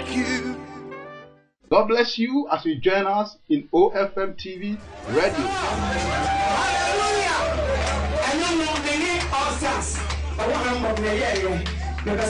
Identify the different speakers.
Speaker 1: like you.
Speaker 2: God bless you as you join us in OFM TV Radio.
Speaker 3: Hallelujah!